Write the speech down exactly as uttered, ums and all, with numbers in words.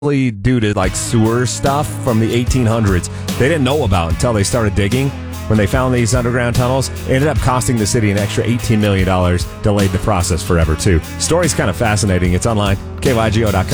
due to like sewer stuff from the eighteen hundreds they didn't know about until they started digging. When they found these underground tunnels, it ended up costing the city an extra eighteen million dollars, delayed the process forever too. Story's kind of fascinating. It's online, K Y G O dot com.